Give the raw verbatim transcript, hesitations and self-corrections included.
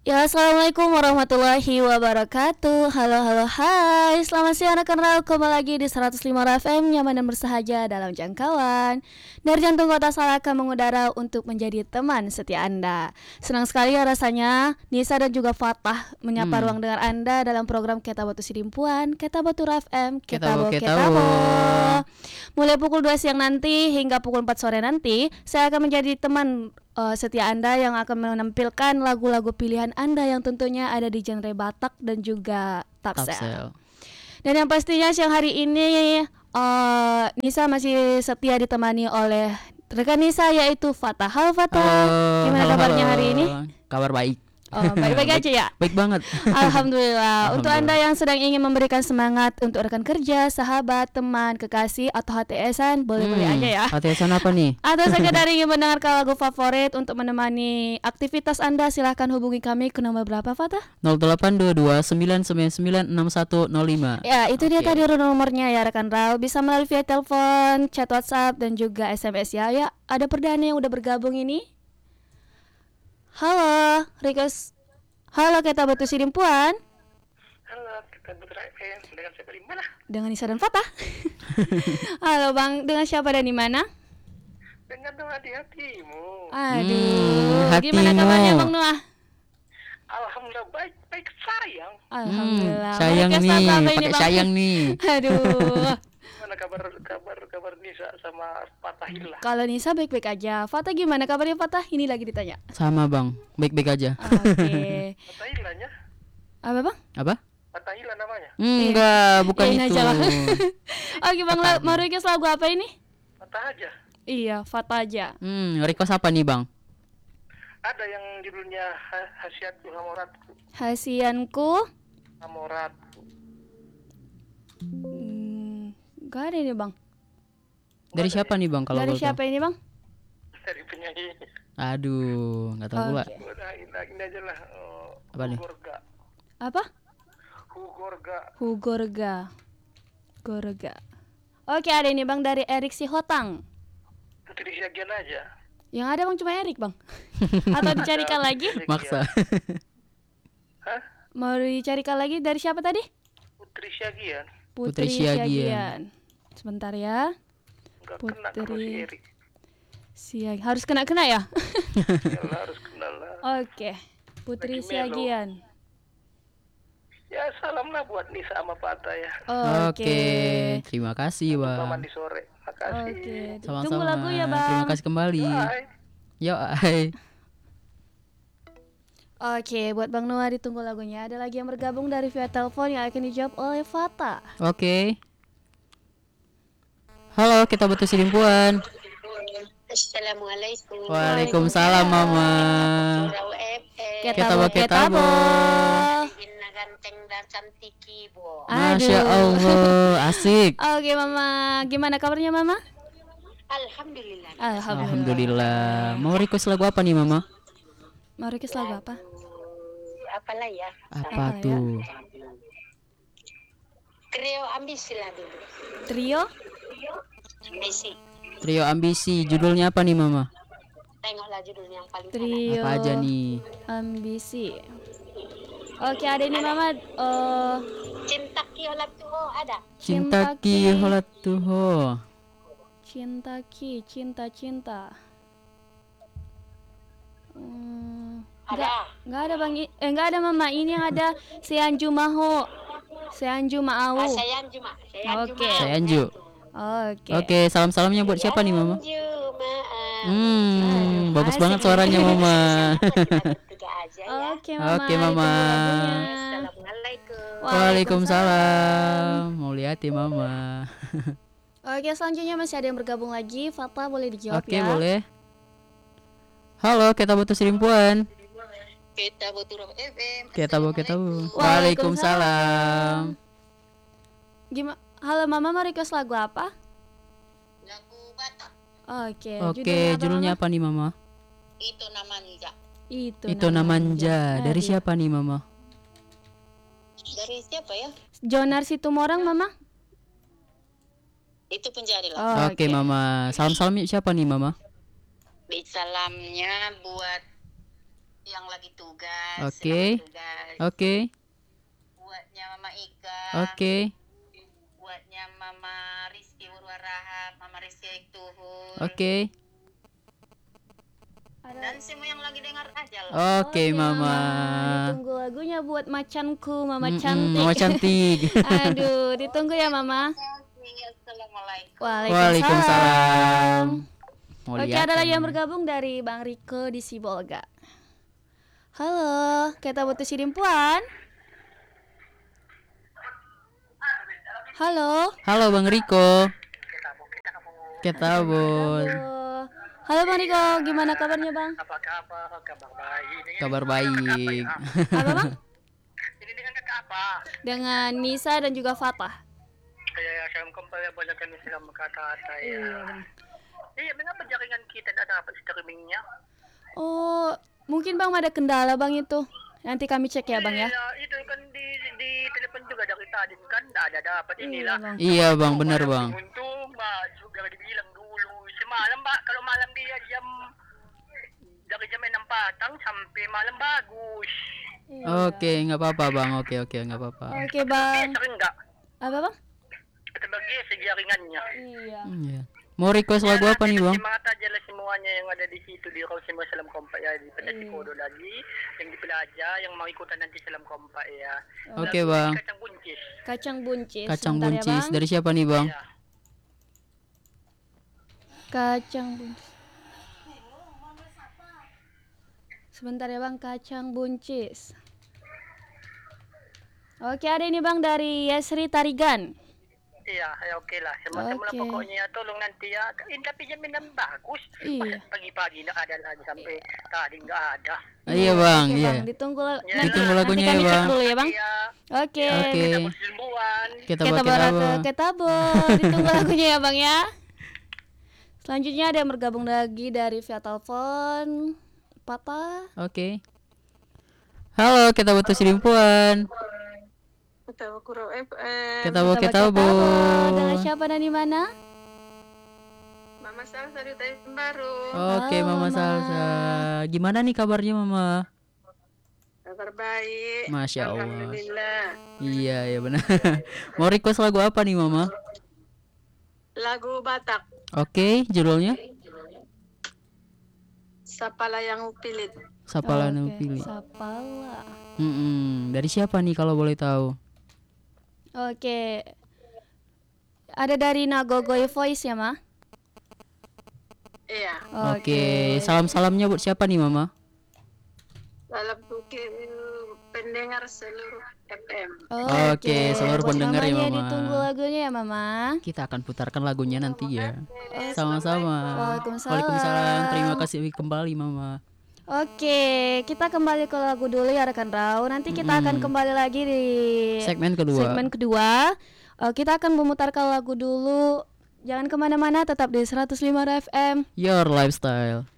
Ya, assalamualaikum warahmatullahi wabarakatuh. Halo, halo, hai. Selamat siang rekan Rau. Kembali lagi di seratus lima F M, nyaman dan bersahaja dalam jangkauan. Dari jantung kota Salaka mengudara untuk menjadi teman setia Anda. Senang sekali ya rasanya Nisa dan juga Fatah menyapa Hmm. ruang dengar Anda dalam program Keta Batu Sidimpuan, Keta Batu F M, Ketabo, Ketabo, ketabo. Mulai pukul dua siang nanti hingga pukul empat sore nanti, saya akan menjadi teman uh, setia Anda yang akan menampilkan lagu-lagu pilihan Anda yang tentunya ada di genre Batak dan juga Tapsel. Tapsel. Dan yang pastinya siang hari ini uh, Nisa masih setia ditemani oleh rekan Nisa yaitu Fatah. Halo Fatah, Halo, gimana halo, kabarnya halo. hari ini? Kabar baik. Oh, baik-baik aja ya? Baik banget. Alhamdulillah. Untuk Anda Alhamdulillah. yang sedang ingin memberikan semangat untuk rekan kerja, sahabat, teman, kekasih, atau H T S-an, boleh-boleh Hmm, aja ya. H T S-an apa nih? Atau sekedar ingin mendengarkan lagu favorit untuk menemani aktivitas Anda, silahkan hubungi kami ke nomor berapa, Fatah? nol delapan dua dua sembilan sembilan sembilan enam satu nol lima. Ya, itu dia Oke. tadi nomornya ya rekan Rau. Bisa melalui via telepon, chat WhatsApp, dan juga S M S ya. Ya, ada perdana yang udah bergabung ini. Halo, request. Halo, Keta Batu Sidimpuan. Halo, kita Putra F M. Dengan siapa di mana? Dengan Nisa dan Fatah. Halo Bang, dengan siapa dan di mana? Dengan doa di hatimu. Aduh, Hmm, gimana hatimu. kabarnya Bang Noah? Alhamdulillah baik, baik sayang. Alhamdulillah. Hmm, sayang Request nih, lagu apa ini, pakai Bang? sayang nih. Aduh. Mana kabar kabar kabar Nisa sama Fatahillah? Kalau Nisa baik-baik aja. Fatah gimana kabarnya Fatah? Ini lagi ditanya. Sama bang, baik-baik aja. Oke. Fatahillahnya? Apa Bang? Apa? Fatahillah namanya? Enggak, bukan Iyain itu. aja lah. Oke Bang, la- mau request lagu apa ini? Fatah aja. Iya, Fatah aja. Hmm, request apa nih bang? Ada yang judulnya ha- Hasiatku Hamoratku. Hasianku. Hamoratku. Hmm, gak ada ini Bang. Dari siapa nih bang? Kalau Dari boleh siapa tahu? ini Bang? Dari penyanyi. Aduh, nggak tahu pula. Oke. Udah ini, ini aja lah. Oh, Apa nih? Hugorga. Apa? Hugorga. Hugorga. Gorga. Oke, ada ini Bang dari Erik Sihotang. Putri Siagian aja. Yang ada Bang cuma Erik Bang. Atau dicarikan lagi? Maksa. Hah? Mau dicarikan lagi dari siapa tadi? Putri Siagian. Putri Putri Siagian. Siagian. Sebentar ya. Enggak kena kalau si Putri Erik. Siag harus kena-kena ya? Yalah, harus kenal lah. Oke. Putri Lagi melo. Siagian. Ya salam lah buat Nisa sama Fatah ya. Oke. Terima kasih Selamat bang. mandi sore. Makasih. Oke. Sama-sama. Tunggu lagu ya, Bang. Terima kasih kembali. Bye. Yo, hai. Oke, buat Bang Noah ditunggu lagunya. Ada lagi yang bergabung dari via telepon yang akan dijawab oleh Fata. Oke. Halo, kita butuh Sidimpuan. Assalamualaikum. Waalaikumsalam mama. Rau F M. Ketabo, ketabo. Gina ganteng dan cantik ibu. Masya Aduh. Allah, asik. Oke, Mama. Gimana kabarnya, Mama? Alhamdulillah. Alhamdulillah. Alhamdulillah. Mau request lagu apa nih mama? Mau request lagu apa? Apalah ya? Apa Apa ya? tuh? Trio ambisi lah dulu. Trio? Ambisi. Trio Ambisi. Judulnya apa nih mama? Tengoklah judulnya yang paling kanan. Trio Apa aja nih? Ambisi. Oke, ada ini Mama. eh Cinta kiola tuh ada. Cinta Cinta Ki. ki holat tuho. Cinta Ki, cinta cinta. Hmm, Ada. Nggak, nggak ada Bang. I- Eh nggak ada Mama. Ini yang ada Seanju Maho. Seanju Maau. Ah, sayang cuma. Sayang Oke. cuma. Saya Anju. Oke. Oke, salam-salamnya buat siapa nih mama? Cuma. Hmm, bagus asik banget nih. suaranya mama. Tiga aja ya. Oke Mama. Oke, Mama. ditunggu lagunya. Assalamualaikum. Waalaikumsalam. Mau lihat ya mama. Oke, selanjutnya masih ada yang bergabung lagi. Fata boleh dijawab Oke, ya. boleh. Halo, kita butuh Sidimpuan. Kita butuh F M. Kita bu, kita bu. Waalaikumsalam. Waalaikumsalam. Gimana? Halo Mama, mau request lagu apa? Lagu Batak. Oke. Oke, judulnya Mama? apa nih mama? Itu namanya. Itu. Itu namanya. Dari Aduh. siapa nih mama? Dari siapa ya? Jonar Situmorang Mama. Itu penjari lah. Oh, Oke mama. Salam-salam siapa nih mama? Salamnya buat yang lagi tugas. Oke. Selamat tugas. Oke. Buatnya Mama Ika. Oke. Buatnya Mama Rizky Urwarahab, Mama Rizky Aiktuhul. Oke. Dan semua yang lagi dengar aja lah. Oke, Mama. Ditunggu lagunya buat macanku, Mama Mm-mm, cantik. Mama cantik. Aduh, ditunggu ya Mama. Assalamualaikum. Waalaikumsalam. Mau Oke, lihat ada lagi kan? yang bergabung dari Bang Riko di Sibolga. Halo, kita butuh sirimpuan. Halo. Halo Bang Riko. Kita bun. Halo. Halo Bang Riko, gimana kabarnya Bang? Apa kabar? Kabar baik. Ini Kabar baik. Apa Bang? Ini dengan kakak apa? Dengan Nisa dan juga Fatah. Saya saya kembali banyak kami sudah berkata-kata ya. Iya Bang. Iya, mengapa jaringan kita tidak dapat streamingnya? Oh, mungkin Bang ada kendala Bang itu. Nanti kami cek ya Bang ya. Iya, itu kan di di telepon juga dari tadi kan tidak ada dapat Iya inilah. Bang. Iya Bang, benar Bang. Untung Mbak juga dibilang dulu semalam Mbak, kalau malam dia jam dari jam enam patang sampai malam bagus. Iya. Oke, nggak apa-apa Bang. Oke, oke, nggak apa-apa. Oke Bang. Sering enggak? Apa Bang? Sebagai sejaringannya. Iya. Iya. Mau request lagu apa nih Bang? Semangat aja lah semuanya yang ada di situ di Rasul Salam Kompak ya, di pada Iya. Kodo lagi, yang di Pelaja, yang mau ikutan nanti Salam Kompak ya. Oke Lagu Bang. Kacang buncis. Kacang buncis. Kacang Sebentar ya, buncis Bang. dari siapa nih Bang? Ya. Kacang buncis. Sebentar ya Bang, kacang buncis. Oke, ada ini Bang dari Yesri Tarigan. Iya, ya oke lah. Semua-semua Oke. pokoknya tolong nanti ya. Ini tapi jam enam bagus. Iya. Masa pagi-pagi nak ada lagi sampai tadi nggak ada. Ah, iya Bang, Oke, iya. Bang, ditunggu la- Ya, nanti, Ditunggu lagunya nanti kami ya, cek Bang. dulu ya Bang. Iya. Oke. Oke. Kita bersilmuan. Kita Kita buat kita barat Bang. ke Tabor. Ditunggu lagunya ya Bang ya. Selanjutnya ada yang bergabung lagi dari via telepon. Patah. Oke. Halo, kita butuh selimpuan. Kita Kuro F M. Kita bawa kita Tabor. Dengan bu. siapa dan di mana? Mama Salsa di Tanjung Baru. Oke, Halo, Mama Mama. Salsa. Gimana nih kabarnya Mama? Kabar baik. Masya Allah. Alhamdulillah. Iya, ya benar. Mau request lagu apa nih Mama? Lagu Batak. Oke, judulnya Sapala yang pilit. Sapala Oke, Nu Pilih. Sapala. Mm-mm. Dari siapa nih kalau boleh tahu? Oke. Ada dari Nagogoy Voice ya, Ma? Iya. Oke, salam-salamnya buat siapa nih Mama? Dalam bukit pendengar seluruh F M. Oke, seluruh buat pendengar ya, mamanya Mama. Ditunggu lagunya ya, Mama. Kita akan putarkan lagunya nanti ya. Eh, Sama-sama. Waalaikumsalam. Waalaikumsalam. Terima kasih kembali Mama. Oke, kita kembali ke lagu dulu ya rekan Rau. Nanti kita akan Mm-mm. kembali lagi di Segmen kedua. segmen kedua. Eh, kita akan memutarkan lagu dulu. Jangan kemana-mana, tetap di seratus lima F M. Your lifestyle.